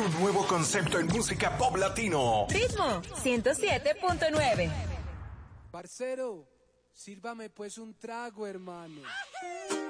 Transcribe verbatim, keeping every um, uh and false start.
Un nuevo concepto en música pop latino. Ritmo ciento siete punto nueve. Parcero, sírvame pues un trago, hermano.